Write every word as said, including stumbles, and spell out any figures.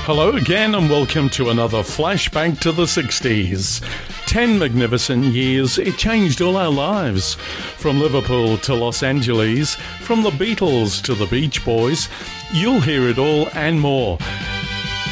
Hello again and welcome to another flashback to the sixties. Ten magnificent years, it changed all our lives. From Liverpool to Los Angeles, from the Beatles to the Beach Boys, you'll hear it all and more.